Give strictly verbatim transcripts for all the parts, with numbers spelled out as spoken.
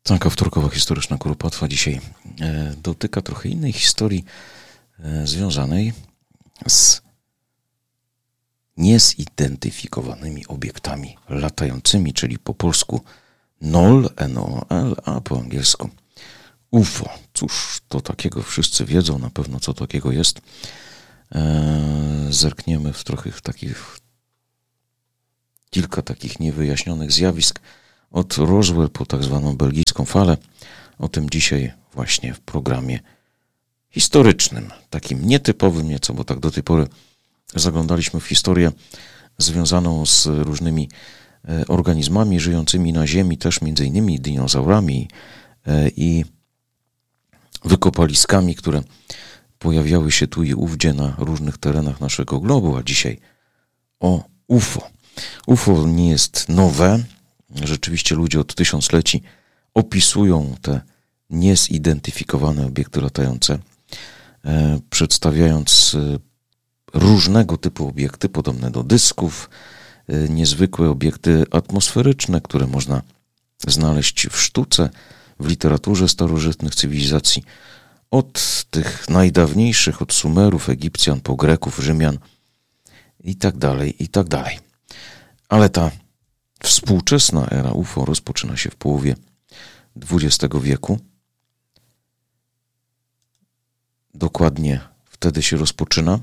Taka wtorkowa historyczna Kuropatwa dzisiaj e, dotyka trochę innej historii e, związanej z niezidentyfikowanymi obiektami latającymi, czyli po polsku N O L, N O L, a po angielsku U F O. Cóż to takiego? Wszyscy wiedzą na pewno, co takiego jest. E, zerkniemy w trochę w takich kilka takich niewyjaśnionych zjawisk od Roswell po tak zwaną belgijską falę. O tym dzisiaj właśnie w programie historycznym, takim nietypowym nieco, bo tak do tej pory zaglądaliśmy w historię związaną z różnymi organizmami żyjącymi na Ziemi, też między innymi dinozaurami i wykopaliskami, które pojawiały się tu i ówdzie na różnych terenach naszego globu, a dzisiaj o U F O. U F O nie jest nowe. Rzeczywiście ludzie od tysiącleci opisują te niezidentyfikowane obiekty latające, e, przedstawiając e, różnego typu obiekty, podobne do dysków, e, niezwykłe obiekty atmosferyczne, które można znaleźć w sztuce, w literaturze starożytnych cywilizacji, od tych najdawniejszych, od Sumerów, Egipcjan, po Greków, Rzymian i tak dalej, i tak dalej. Ale ta współczesna era U F O rozpoczyna się w połowie dwudziestego wieku. Dokładnie wtedy się rozpoczyna.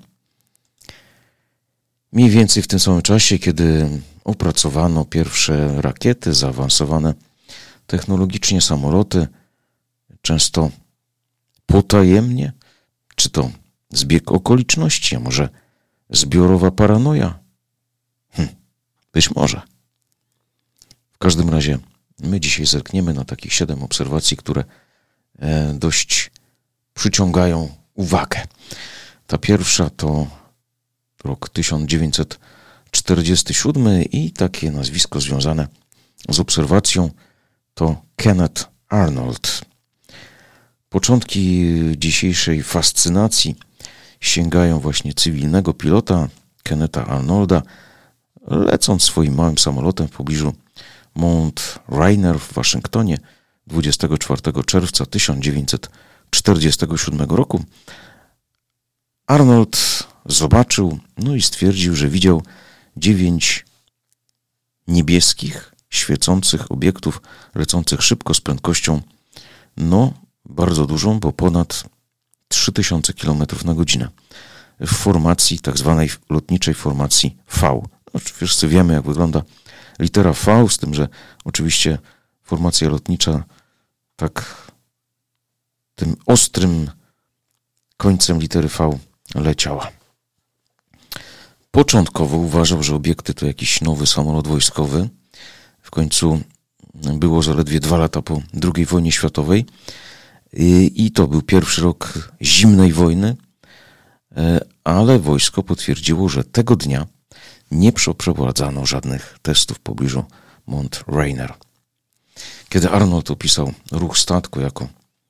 Mniej więcej w tym samym czasie, kiedy opracowano pierwsze rakiety, zaawansowane technologicznie samoloty, często potajemnie, czy to zbieg okoliczności, a może zbiorowa paranoja? Hm, być może. W każdym razie my dzisiaj zerkniemy na takich siedem obserwacji, które dość przyciągają uwagę. Ta pierwsza to rok tysiąc dziewięćset czterdziesty siódmy i takie nazwisko związane z obserwacją to Kenneth Arnold. Początki dzisiejszej fascynacji sięgają właśnie cywilnego pilota Kennetha Arnolda, lecąc swoim małym samolotem w pobliżu Mount Rainier w Waszyngtonie dwudziestego czwartego czerwca tysiąc dziewięćset czterdziestego siódmego roku. Arnold zobaczył, no i stwierdził, że widział dziewięć niebieskich, świecących obiektów lecących szybko z prędkością, no bardzo dużą, bo ponad trzy tysiące kilometrów na godzinę w formacji, tak zwanej lotniczej formacji V. No, wszyscy wiemy, jak wygląda litera V, z tym, że oczywiście formacja lotnicza tak tym ostrym końcem litery V leciała. Początkowo uważał, że obiekty to jakiś nowy samolot wojskowy. W końcu było zaledwie dwa lata po drugiej wojnie światowej i to był pierwszy rok zimnej wojny, ale wojsko potwierdziło, że tego dnia nie przeprowadzano żadnych testów w pobliżu Mount Rainier. Kiedy Arnold opisał ruch statku jako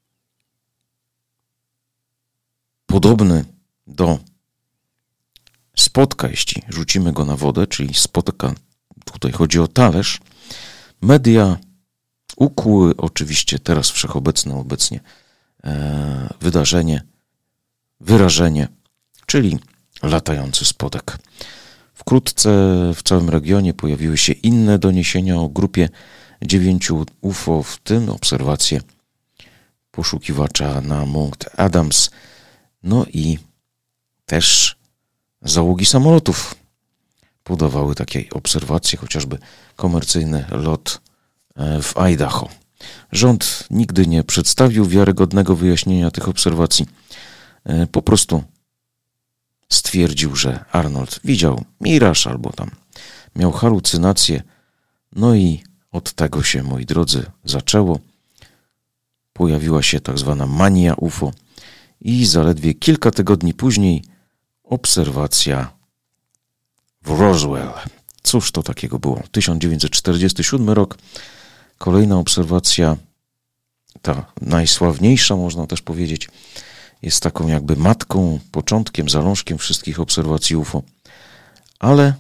podobny do spotka, jeśli rzucimy go na wodę, czyli spotka, tutaj chodzi o talerz, media ukuły oczywiście teraz wszechobecne obecnie e, wydarzenie, wyrażenie, czyli latający spodek. Wkrótce w całym regionie pojawiły się inne doniesienia o grupie dziewięciu U F O, w tym obserwacje poszukiwacza na Mount Adams, no i też załogi samolotów podawały takie obserwacje, chociażby komercyjny lot w Idaho. Rząd nigdy nie przedstawił wiarygodnego wyjaśnienia tych obserwacji. Po prostu stwierdził, że Arnold widział miraż albo tam miał halucynacje. No i od tego się, moi drodzy, zaczęło. Pojawiła się tak zwana mania U F O i zaledwie kilka tygodni później obserwacja w Roswell. Cóż to takiego było? tysiąc dziewięćset czterdziesty siódmy rok. Kolejna obserwacja, ta najsławniejsza, można też powiedzieć, jest taką jakby matką, początkiem, zalążkiem wszystkich obserwacji U F O. Ale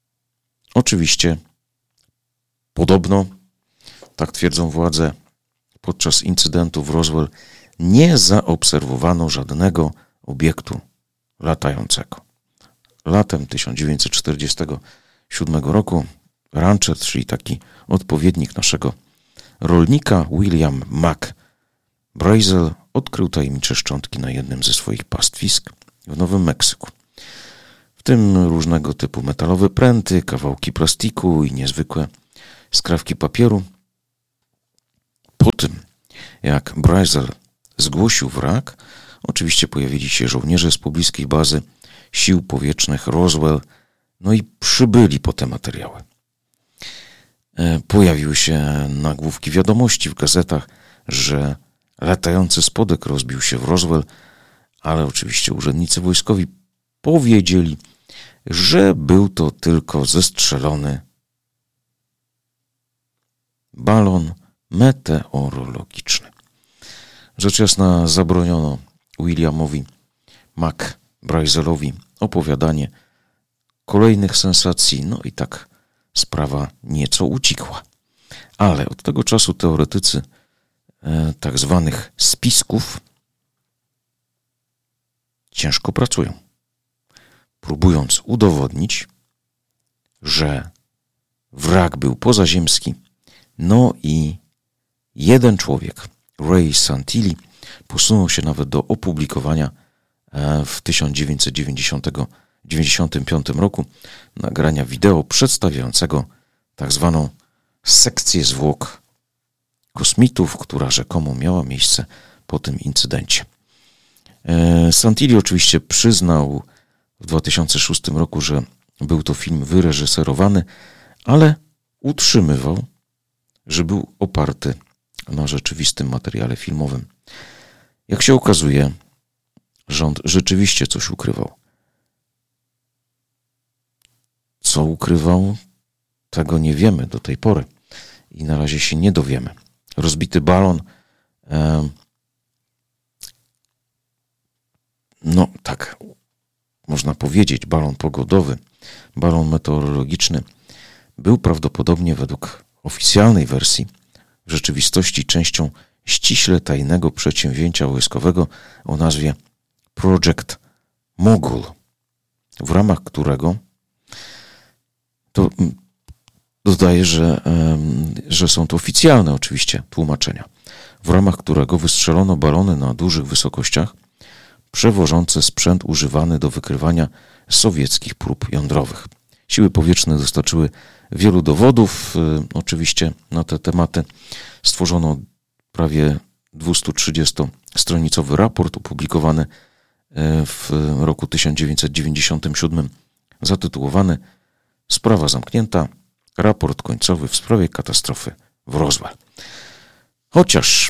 oczywiście podobno, tak twierdzą władze, podczas incydentu w Roswell nie zaobserwowano żadnego obiektu latającego. Latem tysiąc dziewięćset czterdziestego siódmego roku rancher, czyli taki odpowiednik naszego rolnika, William McBrazel, odkrył tajemnicze szczątki na jednym ze swoich pastwisk w Nowym Meksyku. W tym różnego typu metalowe pręty, kawałki plastiku i niezwykłe skrawki papieru. Po tym, jak Brazel zgłosił wrak, oczywiście pojawili się żołnierze z pobliskiej bazy sił powietrznych Roswell, no i przybyli po te materiały. Pojawiły się nagłówki wiadomości w gazetach, że latający spodek rozbił się w Roswell, ale oczywiście urzędnicy wojskowi powiedzieli, że był to tylko zestrzelony balon meteorologiczny. Rzecz jasna zabroniono Williamowi McBrazelowi opowiadanie kolejnych sensacji, no i tak sprawa nieco ucichła. Ale od tego czasu teoretycy e, tak zwanych spisków ciężko pracują, próbując udowodnić, że wrak był pozaziemski. No i jeden człowiek, Ray Santilli, posunął się nawet do opublikowania w tysiąc dziewięćset dziewięćdziesiątym piątym roku nagrania wideo przedstawiającego tak zwaną sekcję zwłok kosmitów, która rzekomo miała miejsce po tym incydencie. Santilli oczywiście przyznał w dwa tysiące szóstym roku, że był to film wyreżyserowany, ale utrzymywał, że był oparty na rzeczywistym materiale filmowym. Jak się okazuje, rząd rzeczywiście coś ukrywał. Co ukrywał, tego nie wiemy do tej pory i na razie się nie dowiemy. Rozbity balon, e, no tak można powiedzieć, balon pogodowy, balon meteorologiczny był prawdopodobnie według oficjalnej wersji w rzeczywistości częścią ściśle tajnego przedsięwzięcia wojskowego o nazwie Project Mogul, w ramach którego to dodaję, że, że są to oficjalne oczywiście tłumaczenia, w ramach którego wystrzelono balony na dużych wysokościach przewożące sprzęt używany do wykrywania sowieckich prób jądrowych. Siły powietrzne dostarczyły wielu dowodów, oczywiście na te tematy. Stworzono prawie dwustutrzydziestostronicowy raport opublikowany w roku tysiąc dziewięćset dziewięćdziesiątym siódmym, zatytułowany Sprawa zamknięta, raport końcowy w sprawie katastrofy w Roswell. Chociaż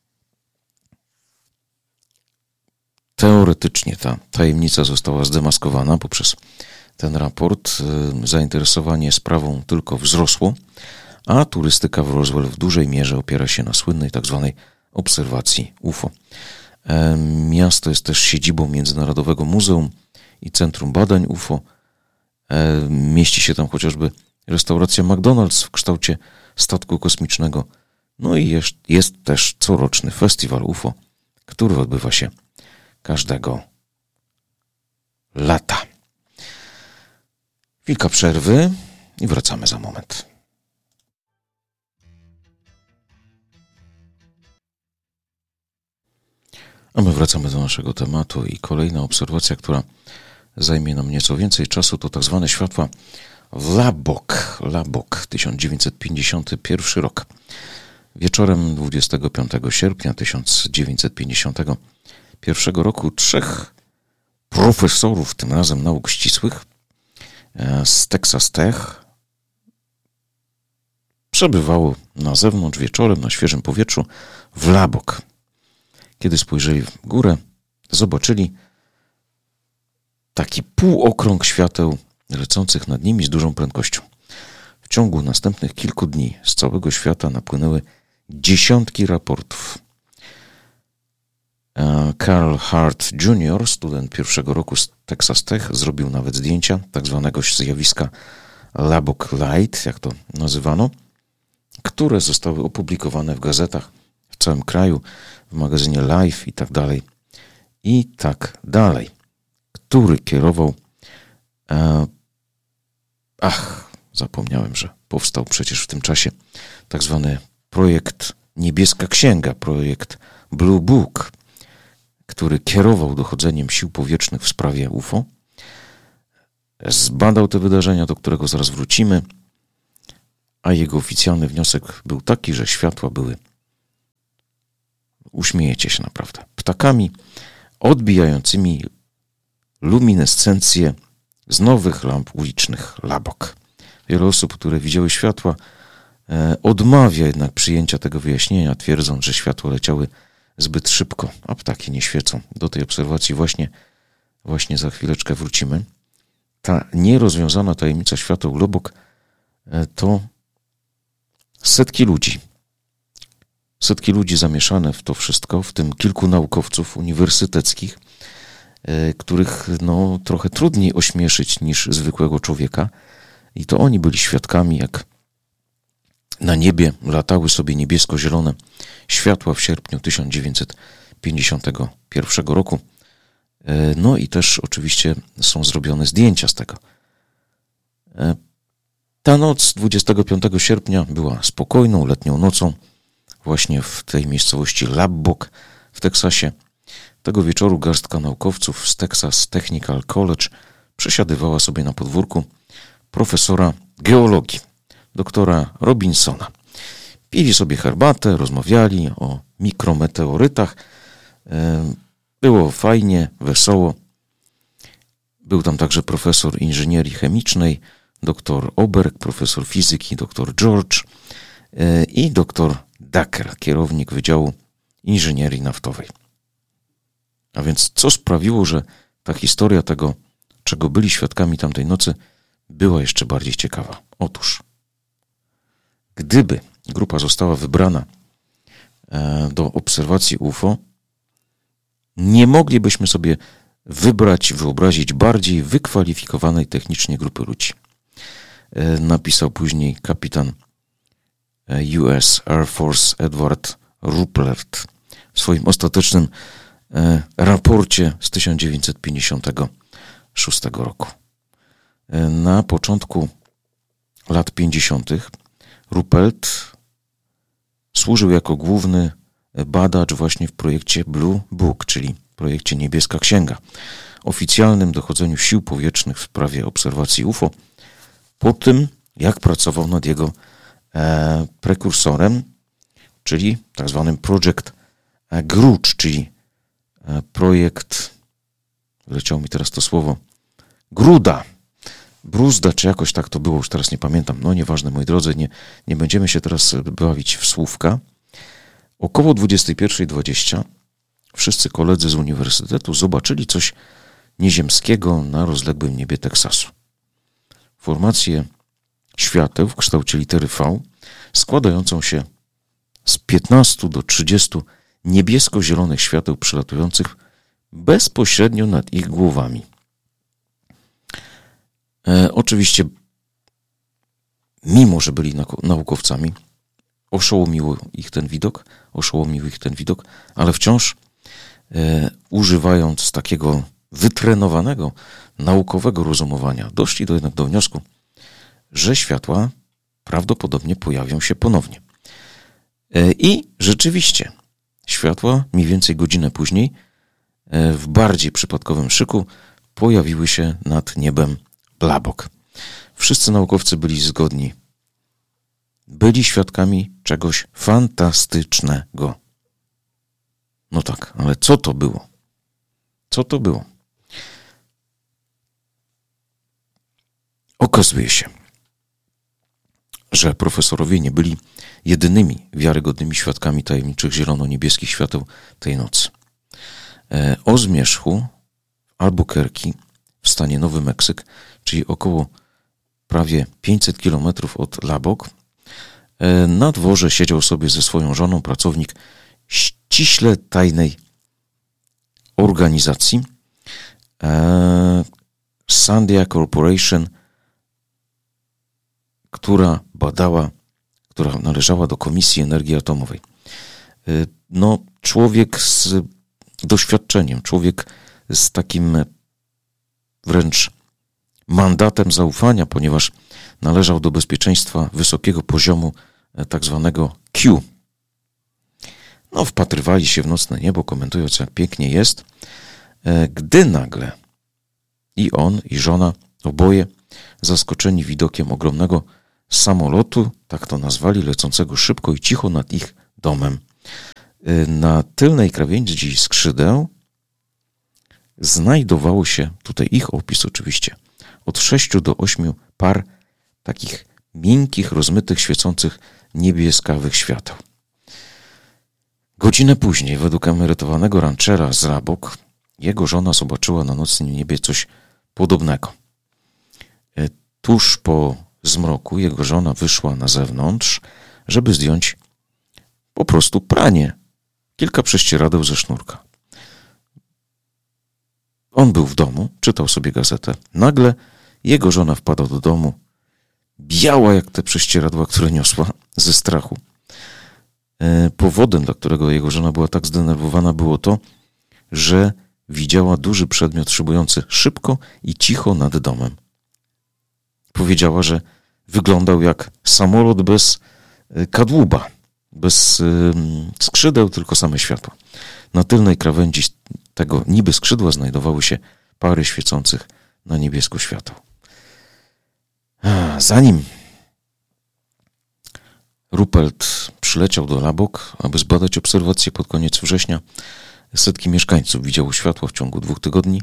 teoretycznie ta tajemnica została zdemaskowana poprzez ten raport, zainteresowanie sprawą tylko wzrosło, a turystyka w Roswell w dużej mierze opiera się na słynnej tzw. obserwacji U F O. Miasto jest też siedzibą Międzynarodowego Muzeum i Centrum Badań U F O. Mieści się tam chociażby restauracja McDonald's w kształcie statku kosmicznego. No i jest, jest też coroczny festiwal U F O, który odbywa się każdego lata. Chwilka przerwy i wracamy za moment. A my wracamy do naszego tematu i kolejna obserwacja, która zajmie nam nieco więcej czasu, to tak zwane światła Lubbock, Lubbock, tysiąc dziewięćset pięćdziesiąty pierwszy rok. Wieczorem dwudziestego piątego sierpnia tysiąc dziewięćset pięćdziesiątego pierwszego roku trzech profesorów, tym razem nauk ścisłych, z Texas Tech przebywało na zewnątrz wieczorem na świeżym powietrzu w Lubbock. Kiedy spojrzeli w górę, zobaczyli taki półokrąg świateł lecących nad nimi z dużą prędkością. W ciągu następnych kilku dni z całego świata napłynęły dziesiątki raportów. Carl Hart junior, student pierwszego roku z Texas Tech, zrobił nawet zdjęcia tak zwanego zjawiska Lubbock Light, jak to nazywano, które zostały opublikowane w gazetach w całym kraju, w magazynie Live i tak dalej, i tak dalej, który kierował, e, ach, zapomniałem, że powstał przecież w tym czasie tak zwany projekt Niebieska Księga, projekt Blue Book, który kierował dochodzeniem sił powietrznych w sprawie U F O, zbadał te wydarzenia, do którego zaraz wrócimy, a jego oficjalny wniosek był taki, że światła były, uśmiejecie się naprawdę, ptakami odbijającymi luminescencję z nowych lamp ulicznych Labok. Wiele osób, które widziały światła, e, odmawia jednak przyjęcia tego wyjaśnienia, twierdząc, że światła leciały zbyt szybko, a ptaki nie świecą. Do tej obserwacji właśnie, właśnie za chwileczkę wrócimy. Ta nierozwiązana tajemnica świateł Lubbock e, to setki ludzi. Setki ludzi zamieszane w to wszystko, w tym kilku naukowców uniwersyteckich, e, których no, trochę trudniej ośmieszyć niż zwykłego człowieka. I to oni byli świadkami, jak na niebie latały sobie niebiesko-zielone światła w sierpniu tysiąc dziewięćset pięćdziesiątego pierwszego roku. E, no i też oczywiście są zrobione zdjęcia z tego. E, ta noc dwudziestego piątego sierpnia była spokojną, letnią nocą właśnie w tej miejscowości Lubbock w Teksasie. Tego wieczoru garstka naukowców z Texas Technical College przesiadywała sobie na podwórku profesora geologii, doktora Robinsona. Pili sobie herbatę, rozmawiali o mikrometeorytach. Było fajnie, wesoło. Był tam także profesor inżynierii chemicznej, doktor Oberg, profesor fizyki, doktor George i doktor Dacker, kierownik Wydziału Inżynierii Naftowej. A więc co sprawiło, że ta historia tego, czego byli świadkami tamtej nocy, była jeszcze bardziej ciekawa? Otóż, gdyby grupa została wybrana do obserwacji U F O, nie moglibyśmy sobie wybrać, wyobrazić bardziej wykwalifikowanej technicznie grupy ludzi. Napisał później kapitan U S Air Force Edward Ruppert w swoim ostatecznym raporcie z tysiąc dziewięćset pięćdziesiątego szóstego roku. Na początku lat pięćdziesiątych Ruppelt służył jako główny badacz właśnie w projekcie Blue Book, czyli projekcie Niebieska Księga, oficjalnym dochodzeniu sił powietrznych w sprawie obserwacji U F O, po tym jak pracował nad jego e, prekursorem, czyli tak zwanym Project Grudge, czyli e, projekt, wyleciało mi teraz to słowo, Gruda, Bruzda, czy jakoś tak to było, już teraz nie pamiętam, no nieważne, moi drodzy, nie, nie będziemy się teraz bawić w słówka. Około dwudziestej pierwszej dwadzieścia wszyscy koledzy z uniwersytetu zobaczyli coś nieziemskiego na rozległym niebie Teksasu. Formację świateł w kształcie litery V, składającą się z piętnastu do trzydziestu niebiesko-zielonych świateł przylatujących bezpośrednio nad ich głowami. E, oczywiście, mimo że byli naukowcami, oszołomił ich ten widok, oszołomił ich ten widok, ale wciąż e, używając takiego wytrenowanego, naukowego rozumowania, doszli do jednak do wniosku, że światła prawdopodobnie pojawią się ponownie. E, I rzeczywiście światła mniej więcej godzinę później e, w bardziej przypadkowym szyku pojawiły się nad niebem Lubbock. Wszyscy naukowcy byli zgodni. Byli świadkami czegoś fantastycznego. No tak, ale co to było? Co to było? Okazuje się, że profesorowie nie byli jedynymi wiarygodnymi świadkami tajemniczych zielono-niebieskich świateł tej nocy. O zmierzchu w Albuquerque w stanie Nowy Meksyk, czyli około prawie pięćset kilometrów od Lubbock, na dworze siedział sobie ze swoją żoną pracownik ściśle tajnej organizacji Sandia Corporation, która badała, która należała do Komisji Energii Atomowej. no, człowiek z doświadczeniem, człowiek z takim wręcz mandatem zaufania, ponieważ należał do bezpieczeństwa wysokiego poziomu, tak zwanego Q. No, wpatrywali się w nocne niebo, komentując, jak pięknie jest, gdy nagle i on, i żona, oboje zaskoczeni widokiem ogromnego samolotu, tak to nazwali, lecącego szybko i cicho nad ich domem. Na tylnej krawędzi skrzydeł znajdowało się, tutaj ich opis oczywiście, od sześciu do ośmiu par takich miękkich, rozmytych, świecących niebieskawych świateł. Godzinę później, według emerytowanego ranchera z Lubbock, jego żona zobaczyła na nocnym niebie coś podobnego. Tuż po zmroku jego żona wyszła na zewnątrz, żeby zdjąć po prostu pranie, kilka prześcieradeł ze sznurka. On był w domu, czytał sobie gazetę. Nagle jego żona wpadła do domu, biała jak te prześcieradła, które niosła ze strachu. Powodem, dla którego jego żona była tak zdenerwowana, było to, że widziała duży przedmiot szybujący szybko i cicho nad domem. Powiedziała, że wyglądał jak samolot bez kadłuba, bez skrzydeł, tylko same światła. Na tylnej krawędzi tego niby skrzydła znajdowały się pary świecących na niebiesko światło. Zanim Ruppelt przyleciał do Lubbock, aby zbadać obserwacje pod koniec września, setki mieszkańców widziało światła w ciągu dwóch tygodni.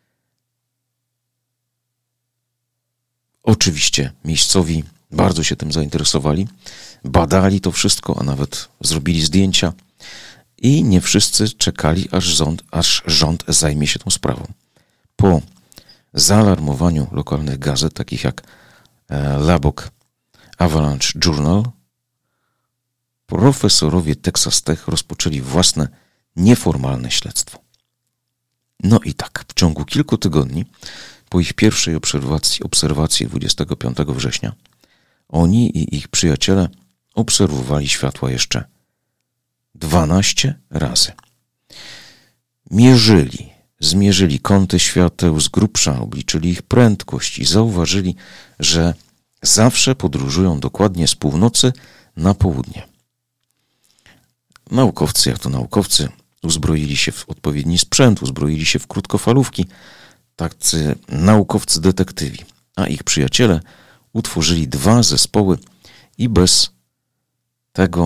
Oczywiście miejscowi bardzo się tym zainteresowali, badali to wszystko, a nawet zrobili zdjęcia i nie wszyscy czekali, aż rząd, aż rząd zajmie się tą sprawą. Po zaalarmowaniu lokalnych gazet, takich jak Lubbock Avalanche Journal, profesorowie Texas Tech rozpoczęli własne nieformalne śledztwo. No i tak, w ciągu kilku tygodni po ich pierwszej obserwacji, obserwacji dwudziestego piątego września, oni i ich przyjaciele obserwowali światła jeszcze dwanaście razy. Mierzyli, zmierzyli kąty świateł z grubsza, obliczyli ich prędkość i zauważyli, że zawsze podróżują dokładnie z północy na południe. Naukowcy, jak to naukowcy, uzbroili się w odpowiedni sprzęt, uzbroili się w krótkofalówki, tacy naukowcy detektywi, a ich przyjaciele utworzyli dwa zespoły i bez tego,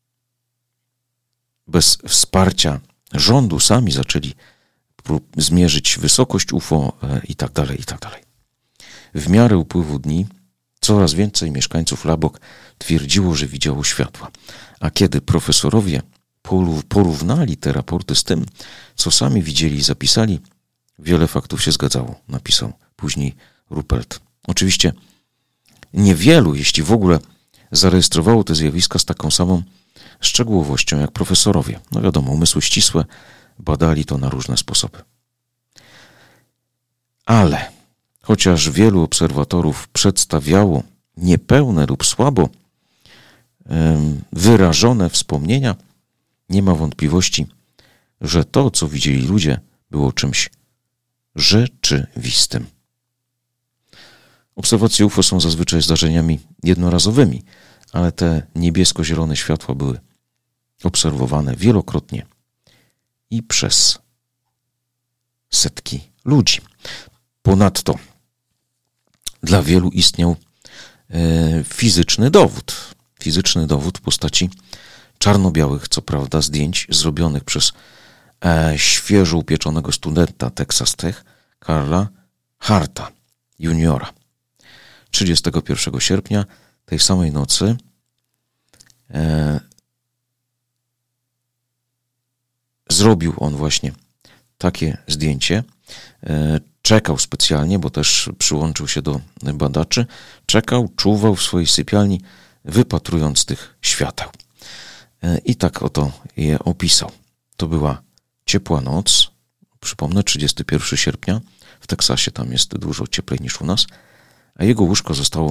bez wsparcia rządu sami zaczęli zmierzyć wysokość U F O i tak dalej, i tak dalej. W miarę upływu dni coraz więcej mieszkańców Lubbock twierdziło, że widziało światła, a kiedy profesorowie porównali te raporty z tym, co sami widzieli i zapisali, wiele faktów się zgadzało, napisał później Ruppelt. Oczywiście niewielu, jeśli w ogóle, zarejestrowało te zjawiska z taką samą szczegółowością jak profesorowie. No wiadomo, umysły ścisłe badali to na różne sposoby. Ale chociaż wielu obserwatorów przedstawiało niepełne lub słabo um, wyrażone wspomnienia, nie ma wątpliwości, że to, co widzieli ludzie, było czymś rzeczywistym. Obserwacje U F O są zazwyczaj zdarzeniami jednorazowymi, ale te niebiesko-zielone światła były obserwowane wielokrotnie i przez setki ludzi. Ponadto dla wielu istniał e, fizyczny dowód. Fizyczny dowód w postaci czarno-białych, co prawda, zdjęć zrobionych przez e, świeżo upieczonego studenta Texas Tech, Carla Harta juniora. trzydziestego pierwszego sierpnia tej samej nocy e, zrobił on właśnie takie zdjęcie. E, czekał specjalnie, bo też przyłączył się do badaczy. Czekał, czuwał w swojej sypialni, wypatrując tych świateł. E, I tak oto je opisał. To była ciepła noc. Przypomnę, trzydziestego pierwszego sierpnia. W Teksasie tam jest dużo cieplej niż u nas. A jego łóżko zostało,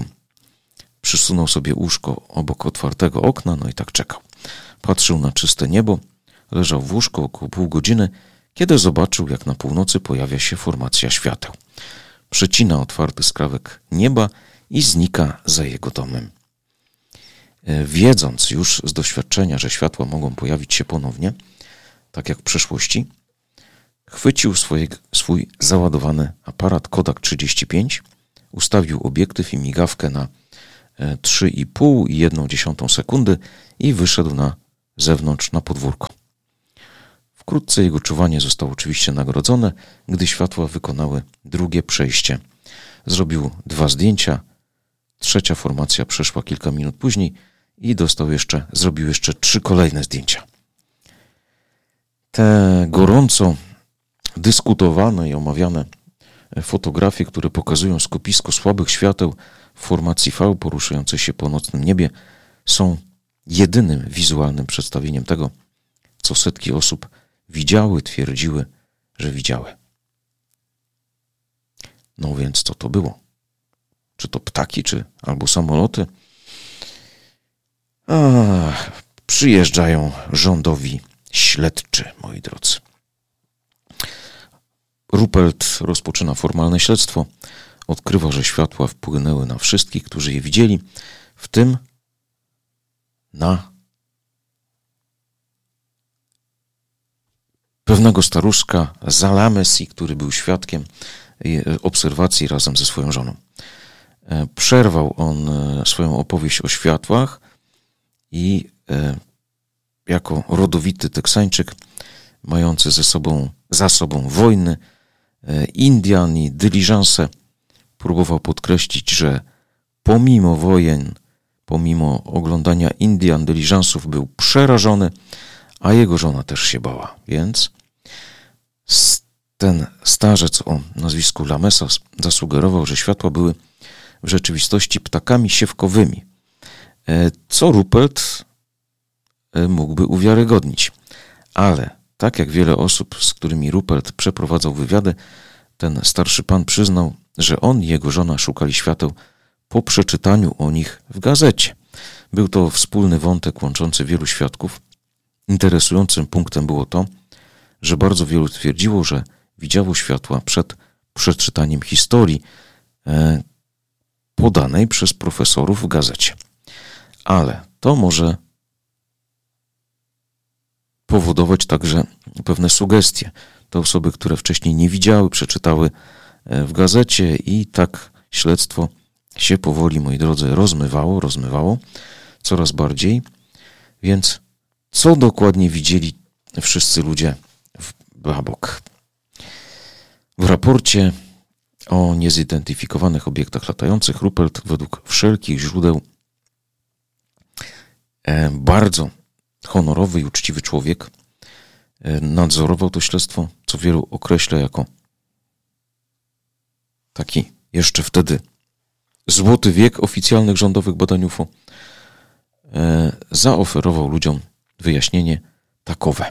przysunął sobie łóżko obok otwartego okna, no i tak czekał. Patrzył na czyste niebo, leżał w łóżku około pół godziny, kiedy zobaczył, jak na północy pojawia się formacja świateł. Przecina otwarty skrawek nieba i znika za jego domem. Wiedząc już z doświadczenia, że światła mogą pojawić się ponownie, tak jak w przeszłości, chwycił swoje, swój załadowany aparat Kodak trzydzieści pięć, ustawił obiektyw i migawkę na trzy i pół i jedną dziesiątą sekundy i wyszedł na zewnątrz na podwórko. Wkrótce jego czuwanie zostało oczywiście nagrodzone, gdy światła wykonały drugie przejście. Zrobił dwa zdjęcia, trzecia formacja przeszła kilka minut później i dostał jeszcze, zrobił jeszcze trzy kolejne zdjęcia. Te gorąco dyskutowane i omawiane fotografie, które pokazują skupisko słabych świateł w formacji V poruszające się po nocnym niebie, są jedynym wizualnym przedstawieniem tego, co setki osób widziały, twierdziły, że widziały. No więc co to było? Czy to ptaki, czy albo samoloty? Ach, przyjeżdżają rządowi śledczy, moi drodzy. Ruppelt rozpoczyna formalne śledztwo. Odkrywa, że światła wpłynęły na wszystkich, którzy je widzieli, w tym na pewnego staruszka Zalamesi, który był świadkiem obserwacji razem ze swoją żoną. Przerwał on swoją opowieść o światłach i jako rodowity Teksańczyk, mający ze sobą, za sobą wojny, Indian i dyliżanse, próbował podkreślić, że pomimo wojen, pomimo oglądania Indian, dyliżansów był przerażony, a jego żona też się bała. Więc ten starzec o nazwisku Lamesa zasugerował, że światła były w rzeczywistości ptakami siewkowymi, co Ruppelt mógłby uwiarygodnić. Ale tak jak wiele osób, z którymi Ruppelt przeprowadzał wywiady, ten starszy pan przyznał, że on i jego żona szukali świateł po przeczytaniu o nich w gazecie. Był to wspólny wątek łączący wielu świadków. Interesującym punktem było to, że bardzo wielu twierdziło, że widziało światła przed przeczytaniem historii e, podanej przez profesorów w gazecie. Ale to może powodować także pewne sugestie. Te osoby, które wcześniej nie widziały, przeczytały w gazecie i tak śledztwo się powoli, moi drodzy, rozmywało, rozmywało coraz bardziej. Więc co dokładnie widzieli wszyscy ludzie w Blabok? W raporcie o niezidentyfikowanych obiektach latających Ruppelt według wszelkich źródeł bardzo honorowy i uczciwy człowiek nadzorował to śledztwo, co wielu określa jako taki jeszcze wtedy złoty wiek oficjalnych rządowych badań U F O. Zaoferował ludziom wyjaśnienie takowe.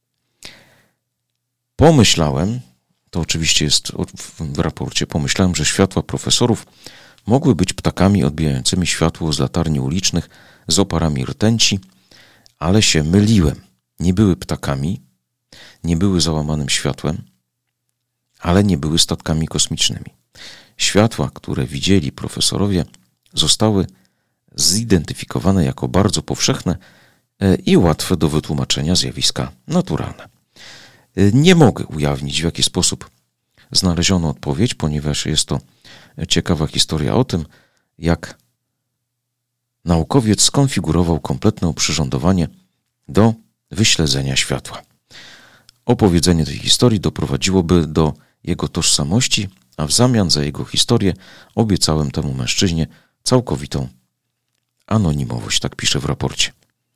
Pomyślałem, to oczywiście jest w raporcie, pomyślałem, że światła profesorów mogły być ptakami odbijającymi światło z latarni ulicznych z oparami rtęci, ale się myliłem. Nie były ptakami, nie były załamanym światłem, ale nie były statkami kosmicznymi. Światła, które widzieli profesorowie, zostały zidentyfikowane jako bardzo powszechne i łatwe do wytłumaczenia zjawiska naturalne. Nie mogę ujawnić, w jaki sposób znaleziono odpowiedź, ponieważ jest to ciekawa historia o tym, jak naukowiec skonfigurował kompletne oprzyrządowanie do wyśledzenia światła. Opowiedzenie tej historii doprowadziłoby do jego tożsamości, a w zamian za jego historię obiecałem temu mężczyźnie całkowitą anonimowość, tak pisze w raporcie.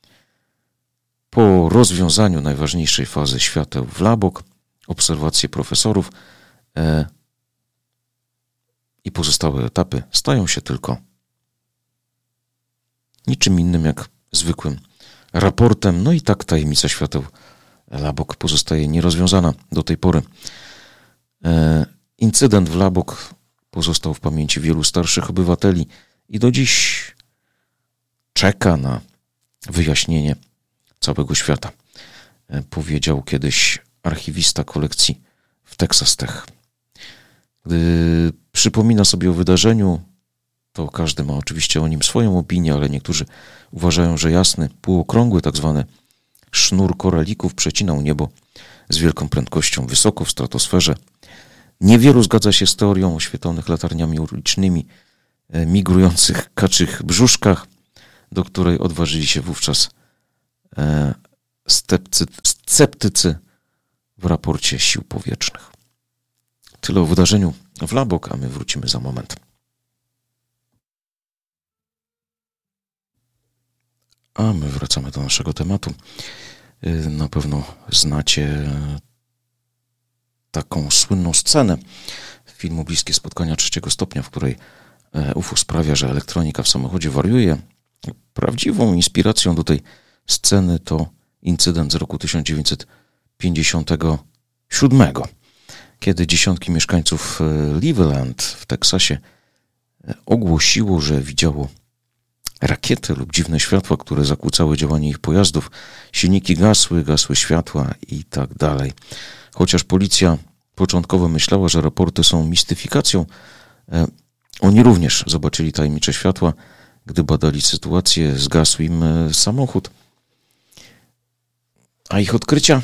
Po rozwiązaniu najważniejszej fazy świateł w Labok, obserwacje profesorów e, i pozostałe etapy stają się tylko niczym innym jak zwykłym raportem. No i tak tajemnica świateł Labok pozostaje nierozwiązana do tej pory. E, incydent w Labok pozostał w pamięci wielu starszych obywateli i do dziś czeka na wyjaśnienie całego świata. powiedział kiedyś archiwista kolekcji w Texas Tech. Gdy przypomina sobie o wydarzeniu, to każdy ma oczywiście o nim swoją opinię, ale niektórzy uważają, że jasny, półokrągły tak zwany sznur koralików przecinał niebo z wielką prędkością wysoko w stratosferze. Niewielu zgadza się z teorią oświetlonych latarniami ulicznymi, migrujących kaczych brzuszkach, do której odważyli się wówczas sceptycy w raporcie sił powietrznych. Tyle o wydarzeniu w Lubbock, a my wrócimy za moment. A my wracamy do naszego tematu. Na pewno znacie taką słynną scenę filmu Bliskie Spotkania trzeciego stopnia, w której U F O sprawia, że elektronika w samochodzie wariuje. Prawdziwą inspiracją do tej sceny to incydent z roku tysiąc dziewięćset pięćdziesiątego siódmego, kiedy dziesiątki mieszkańców Cleveland w Teksasie ogłosiło, że widziało rakiety lub dziwne światła, które zakłócały działanie ich pojazdów, silniki gasły, gasły światła i tak dalej. Chociaż policja początkowo myślała, że raporty są mistyfikacją, oni również zobaczyli tajemnicze światła. Gdy badali sytuację, zgasł im samochód. A ich odkrycia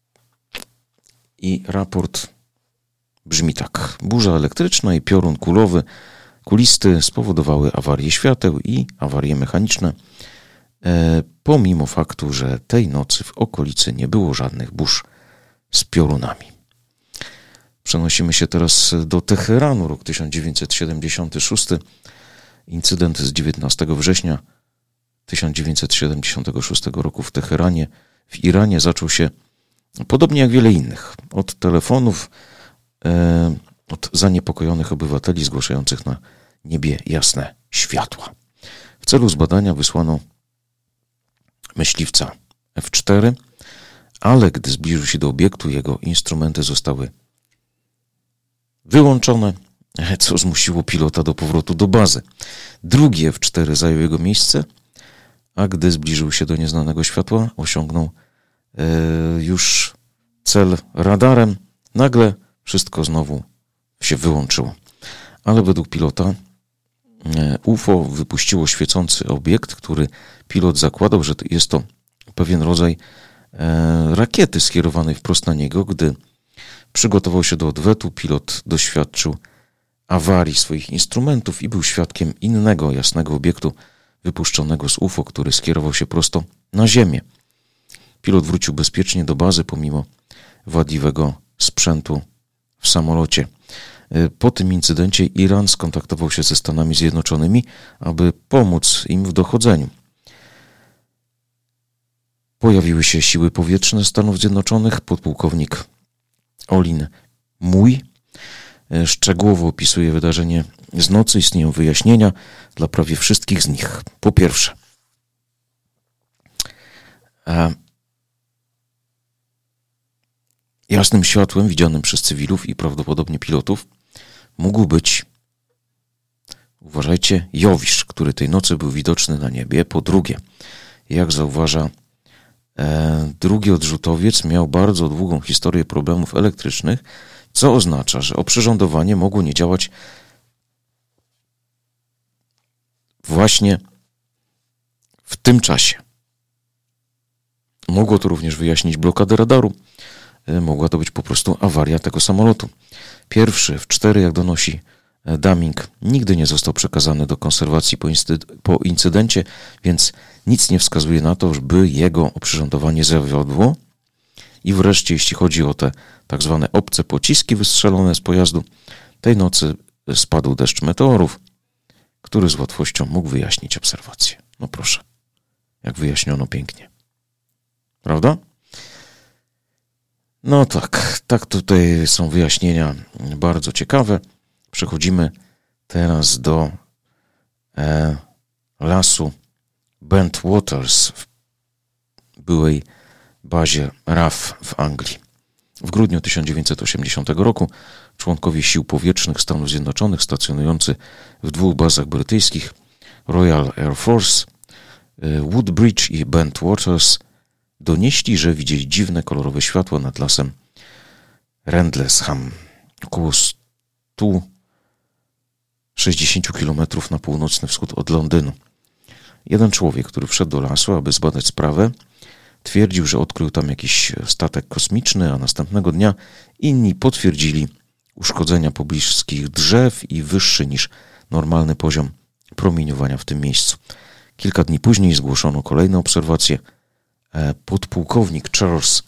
i raport brzmi tak. Burza elektryczna i piorun kulowy, kulisty spowodowały awarię świateł i awarie mechaniczne, e, pomimo faktu, że tej nocy w okolicy nie było żadnych burz z piorunami. Przenosimy się teraz do Teheranu, rok tysiąc dziewięćset siedemdziesiąty szósty. Incydent z dziewiętnastego września tysiąc dziewięćset siedemdziesiątego szóstego roku w Teheranie, w Iranie, zaczął się podobnie jak wiele innych. Od telefonów, e, od zaniepokojonych obywateli zgłaszających na niebie jasne światła. W celu zbadania wysłano myśliwca F cztery, ale gdy zbliżył się do obiektu, jego instrumenty zostały wyłączone, co zmusiło pilota do powrotu do bazy. Drugi F cztery zajął jego miejsce, a gdy zbliżył się do nieznanego światła, osiągnął e, już cel radarem. Nagle wszystko znowu się wyłączyło. Ale według pilota e, U F O wypuściło świecący obiekt, który pilot zakładał, że jest to pewien rodzaj e, rakiety skierowanej wprost na niego. Gdy przygotował się do odwetu, pilot doświadczył awarii swoich instrumentów i był świadkiem innego jasnego obiektu wypuszczonego z U F O, który skierował się prosto na ziemię. Pilot wrócił bezpiecznie do bazy pomimo wadliwego sprzętu w samolocie. Po tym incydencie Iran skontaktował się ze Stanami Zjednoczonymi, aby pomóc im w dochodzeniu. Pojawiły się siły powietrzne Stanów Zjednoczonych. Podpułkownik Olin Mój szczegółowo opisuje wydarzenie z nocy. Istnieją wyjaśnienia dla prawie wszystkich z nich. Po pierwsze, jasnym światłem widzianym przez cywilów i prawdopodobnie pilotów mógł być, uważajcie, Jowisz, który tej nocy był widoczny na niebie. Po drugie, jak zauważa e, drugi odrzutowiec, miał bardzo długą historię problemów elektrycznych, co oznacza, że oprzyrządowanie mogło nie działać właśnie w tym czasie. Mogło to również wyjaśnić blokadę radaru. Mogła to być po prostu awaria tego samolotu. Pierwszy F cztery, jak donosi Daming, nigdy nie został przekazany do konserwacji po, incy- po incydencie, więc nic nie wskazuje na to, by jego oprzyrządowanie zawiodło. I wreszcie, jeśli chodzi o te tak zwane obce pociski wystrzelone z pojazdu, tej nocy spadł deszcz meteorów, który z łatwością mógł wyjaśnić obserwację. No proszę, jak wyjaśniono pięknie. Prawda? No tak, tak tutaj są wyjaśnienia bardzo ciekawe. Przechodzimy teraz do e, lasu Bentwaters w byłej bazie R A F w Anglii. W grudniu tysiąc dziewięćset osiemdziesiątego roku członkowie sił powietrznych Stanów Zjednoczonych stacjonujący w dwóch bazach brytyjskich Royal Air Force, Woodbridge i Bentwaters, donieśli, że widzieli dziwne, kolorowe światło nad lasem Rendlesham, około sto sześćdziesiąt kilometrów na północny wschód od Londynu. Jeden człowiek, który wszedł do lasu, aby zbadać sprawę, twierdził, że odkrył tam jakiś statek kosmiczny, a następnego dnia inni potwierdzili uszkodzenia pobliskich drzew i wyższy niż normalny poziom promieniowania w tym miejscu. Kilka dni później zgłoszono kolejne obserwacje. Podpułkownik Charles